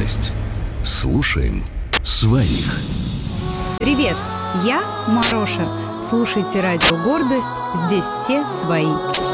«Гордость». Слушаем своих. Привет, я Мароша. Слушайте радио «Гордость». Здесь все свои.